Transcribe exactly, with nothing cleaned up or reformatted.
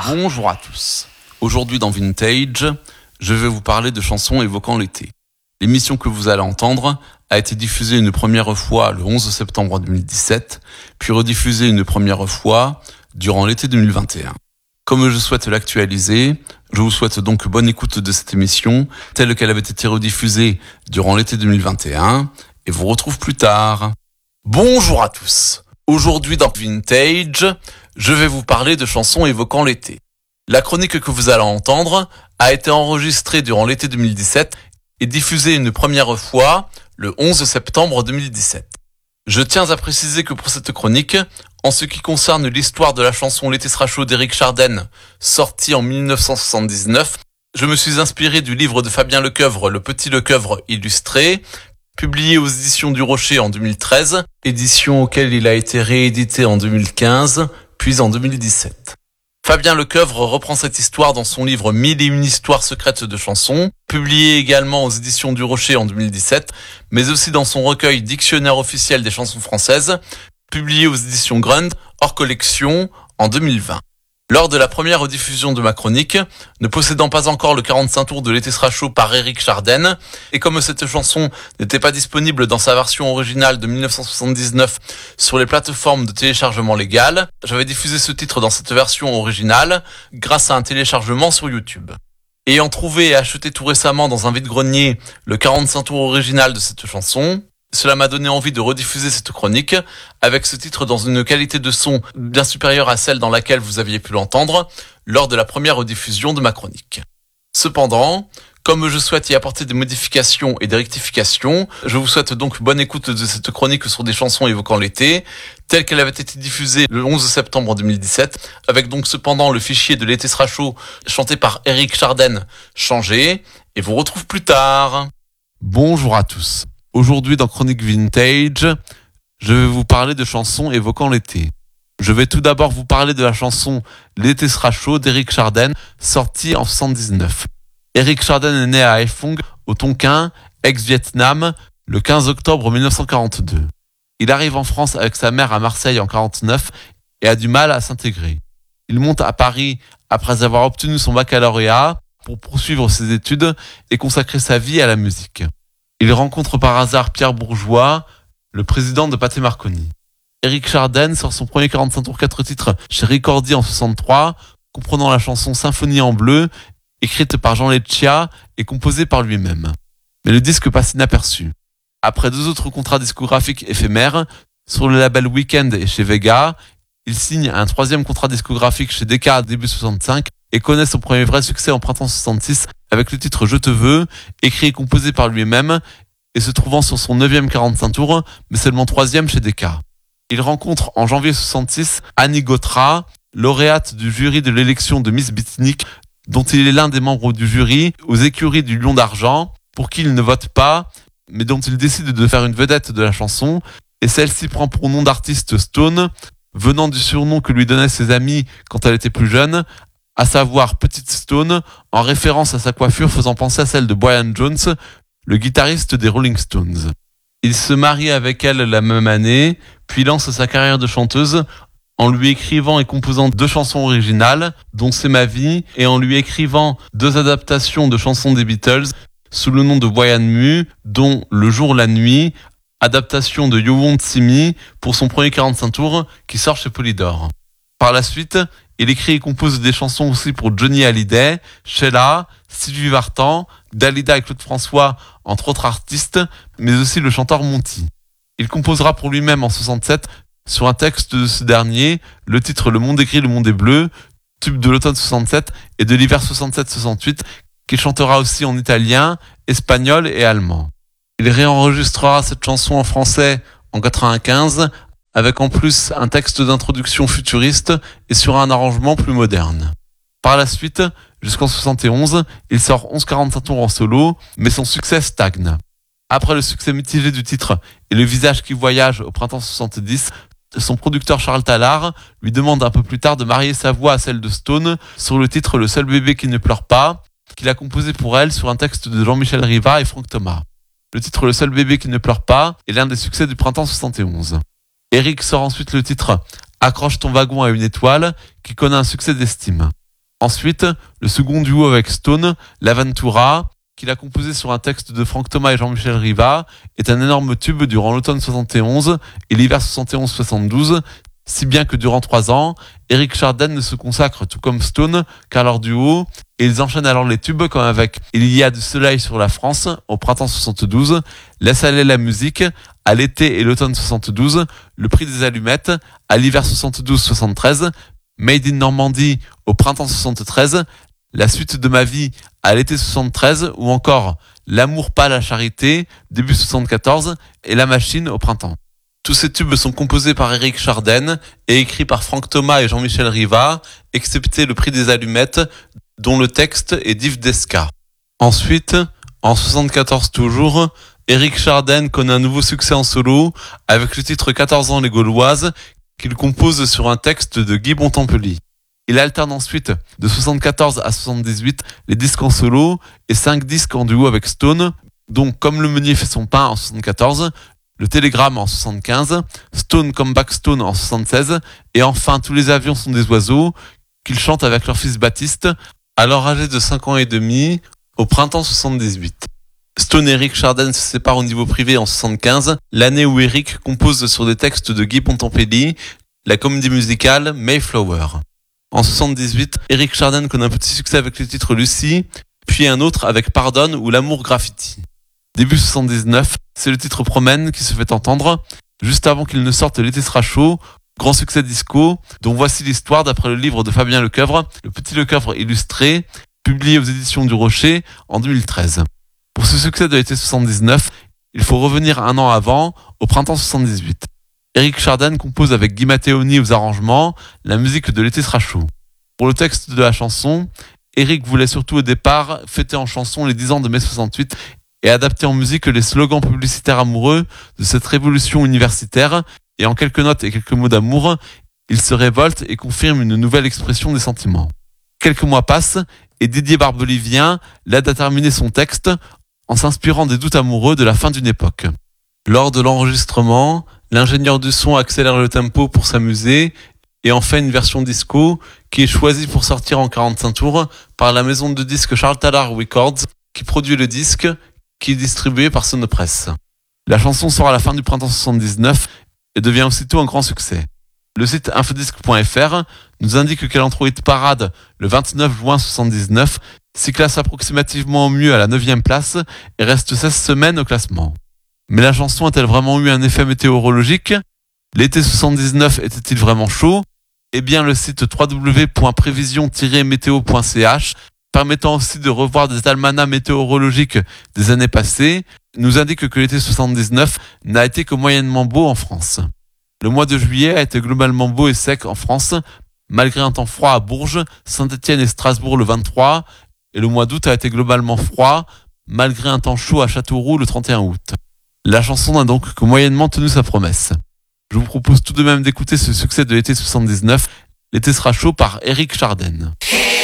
Bonsoir. Bonjour à tous. Aujourd'hui dans Vintage, je vais vous parler de chansons évoquant l'été. L'émission que vous allez entendre a été diffusée une première fois le onze septembre deux mille dix-sept, puis rediffusée une première fois durant l'été deux mille vingt et un. Comme je souhaite l'actualiser, je vous souhaite donc bonne écoute de cette émission, telle qu'elle avait été rediffusée durant l'été deux mille vingt et un, et vous retrouve plus tard. Bonjour à tous. Aujourd'hui dans Vintage, je vais vous parler de chansons évoquant l'été. La chronique que vous allez entendre a été enregistrée durant l'été deux mille dix-sept et diffusée une première fois le onze septembre deux mille dix-sept. Je tiens à préciser que pour cette chronique, en ce qui concerne l'histoire de la chanson L'été sera chaud d'Éric Chardin, sortie en dix-neuf cent soixante-dix-neuf, je me suis inspiré du livre de Fabien Lecoeuvre, Le Petit Lecoeuvre illustré, publié aux éditions du Rocher en deux mille treize, édition auquel il a été réédité en deux mille quinze, puis en deux mille dix-sept. Fabien Lecoeuvre reprend cette histoire dans son livre Mille et une histoires secrètes de chansons, publié également aux éditions du Rocher en deux mille dix-sept, mais aussi dans son recueil Dictionnaire officiel des chansons françaises, publié aux éditions Grund, hors collection, en deux mille vingt. Lors de la première rediffusion de ma chronique, ne possédant pas encore le quarante-cinq tours de L'été sera chaud par Éric Chardin, et comme cette chanson n'était pas disponible dans sa version originale de dix-neuf cent soixante-dix-neuf sur les plateformes de téléchargement légales, j'avais diffusé ce titre dans cette version originale grâce à un téléchargement sur YouTube. Ayant trouvé et acheté tout récemment dans un vide-grenier le quarante-cinq tours original de cette chanson, cela m'a donné envie de rediffuser cette chronique avec ce titre dans une qualité de son bien supérieure à celle dans laquelle vous aviez pu l'entendre lors de la première rediffusion de ma chronique. Cependant, comme je souhaite y apporter des modifications et des rectifications, je vous souhaite donc bonne écoute de cette chronique sur des chansons évoquant l'été, telle qu'elle avait été diffusée le onze septembre deux mille dix-sept, avec donc cependant le fichier de L'été sera chaud chanté par Éric Chardin changé, et vous retrouve plus tard. Bonjour à tous. Aujourd'hui dans Chronique Vintage, je vais vous parler de chansons évoquant l'été. Je vais tout d'abord vous parler de la chanson L'été sera chaud d'Éric Chardin, sortie en soixante-dix-neuf. Éric Chardin est né à Haiphong, au Tonkin, ex-Vietnam, le quinze octobre dix-neuf cent quarante-deux. Il arrive en France avec sa mère à Marseille en quarante-neuf et a du mal à s'intégrer. Il monte à Paris après avoir obtenu son baccalauréat pour poursuivre ses études et consacrer sa vie à la musique. Il rencontre par hasard Pierre Bourgeois, le président de Pathé Marconi. Éric Chardin sort son premier quarante-cinq tours quatre titres chez Ricordi en soixante-trois, comprenant la chanson Symphonie en bleu, écrite par Jean Leccia et composée par lui-même. Mais le disque passe inaperçu. Après deux autres contrats discographiques éphémères, sur le label Weekend et chez Vega, il signe un troisième contrat discographique chez Decca début soixante-cinq et connaît son premier vrai succès en printemps soixante-six avec le titre Je te veux, écrit et composé par lui-même et se trouvant sur son neuvième quarante-cinq tours, mais seulement troisième chez Decca. Il rencontre en janvier soixante-six Annie Gautra, lauréate du jury de l'élection de Miss Bitnik, dont il est l'un des membres du jury aux écuries du Lion d'Argent, pour qui il ne vote pas, mais dont il décide de faire une vedette de la chanson, et celle-ci prend pour nom d'artiste Stone, venant du surnom que lui donnaient ses amis quand elle était plus jeune, à savoir Petite Stone, en référence à sa coiffure faisant penser à celle de Brian Jones, le guitariste des Rolling Stones. Il se marie avec elle la même année, puis lance sa carrière de chanteuse en lui écrivant et composant deux chansons originales, dont C'est ma vie, et en lui écrivant deux adaptations de chansons des Beatles sous le nom de Brian Mu, dont Le jour, la nuit, adaptation de You Won't See Me pour son premier quarante-cinq tours qui sort chez Polydor. Par la suite, il écrit et compose des chansons aussi pour Johnny Hallyday, Sheila, Sylvie Vartan, Dalida et Claude François, entre autres artistes, mais aussi le chanteur Monty. Il composera pour lui-même en soixante-sept, sur un texte de ce dernier, le titre Le monde est gris, le monde est bleu, tube de l'automne soixante-sept et de l'hiver soixante-sept soixante-huit, qu'il chantera aussi en italien, espagnol et allemand. Il réenregistrera cette chanson en français en quatre-vingt-quinze, avec en plus un texte d'introduction futuriste et sur un arrangement plus moderne. Par la suite, jusqu'en soixante et onze, il sort onze quarante-cinq tours en solo, mais son succès stagne. Après le succès mitigé du titre et le visage qui voyage au printemps soixante-dix, son producteur Charles Tallard lui demande un peu plus tard de marier sa voix à celle de Stone sur le titre Le seul bébé qui ne pleure pas, qu'il a composé pour elle sur un texte de Jean-Michel Riva et Franck Thomas. Le titre Le seul bébé qui ne pleure pas est l'un des succès du printemps soixante et onze. Eric sort ensuite le titre Accroche ton wagon à une étoile, qui connaît un succès d'estime. Ensuite, le second duo avec Stone, L'Aventura, qu'il a composé sur un texte de Franck Thomas et Jean-Michel Riva, est un énorme tube durant l'automne soixante et onze et l'hiver soixante et onze soixante-douze, si bien que durant trois ans, Éric Chardin ne se consacre, tout comme Stone, qu'à leur duo, et ils enchaînent alors les tubes comme avec Il y a du soleil sur la France, au printemps soixante-douze, Laisse aller la musique, à l'été et l'automne soixante-douze, Le prix des allumettes, à l'hiver soixante-douze soixante-treize, Made in Normandie, au printemps soixante-treize, La suite de ma vie, à l'été soixante-treize, ou encore L'amour pas la charité, début soixante-quatorze, et La machine au printemps. Tous ces tubes sont composés par Éric Chardin et écrits par Franck Thomas et Jean-Michel Riva, excepté Le prix des allumettes, dont le texte est d'Yves Desca. Ensuite, en soixante-quatorze toujours, Éric Chardin connaît un nouveau succès en solo avec le titre quatorze ans les Gauloises qu'il compose sur un texte de Guy Bontempellier. Il alterne ensuite de soixante-quatorze à soixante-dix-huit les disques en solo et cinq disques en duo avec Stone, dont Comme le meunier fait son pain en soixante-quatorze, Le Télégramme en soixante-quinze, Stone Comeback Stone en soixante-seize et enfin Tous les avions sont des oiseaux qu'il chante avec leur fils Baptiste, alors âgé de cinq ans et demi, au printemps soixante-dix-huit. Stone et Éric Chardin se séparent au niveau privé en soixante-quinze, l'année où Éric compose sur des textes de Guy Bontempellier la comédie musicale Mayflower. En soixante-dix-huit, Éric Chardin connaît un petit succès avec le titre Lucie, puis un autre avec Pardonne ou L'amour graffiti. Début soixante-dix-neuf, c'est le titre Promène qui se fait entendre, juste avant qu'il ne sorte L'été sera chaud, grand succès disco, dont voici l'histoire d'après le livre de Fabien Lecoeuvre, Le Petit Lecoeuvre illustré, publié aux éditions du Rocher en deux mille treize. Pour ce succès de l'été soixante-dix-neuf, il faut revenir un an avant, au printemps soixante-dix-huit. Éric Chardin compose avec Guy Matteoni aux arrangements la musique de L'été sera chaud. Pour le texte de la chanson, Éric voulait surtout au départ fêter en chanson les dix ans de mai soixante-huit et adapter en musique les slogans publicitaires amoureux de cette révolution universitaire, et en quelques notes et quelques mots d'amour, il se révolte et confirme une nouvelle expression des sentiments. Quelques mois passent et Didier Barbelivien l'aide à terminer son texte en s'inspirant des doutes amoureux de la fin d'une époque. Lors de l'enregistrement, l'ingénieur du son accélère le tempo pour s'amuser et en fait une version disco qui est choisie pour sortir en quarante-cinq tours par la maison de disques Charles Tallard Records qui produit le disque qui est distribué par Sonopresse. La chanson sort à la fin du printemps soixante-dix-neuf et devient aussitôt un grand succès. Le site infodisc point f r nous indique qu'elle entre au hit parade le vingt-neuf juin soixante-dix-neuf, s'y classe approximativement au mieux à la neuvième place et reste seize semaines au classement. Mais la chanson a-t-elle vraiment eu un effet météorologique ? L'été soixante-dix-neuf était-il vraiment chaud ? Eh bien, le site w w w point prévision tiret météo point c h, permettant aussi de revoir des almanachs météorologiques des années passées, nous indique que l'été soixante-dix-neuf n'a été que moyennement beau en France. Le mois de juillet a été globalement beau et sec en France, malgré un temps froid à Bourges, Saint-Étienne et Strasbourg le vingt-trois, et le mois d'août a été globalement froid, malgré un temps chaud à Châteauroux le trente et un août. La chanson n'a donc que moyennement tenu sa promesse. Je vous propose tout de même d'écouter ce succès de l'été soixante-dix-neuf, L'été sera chaud par Éric Chardin.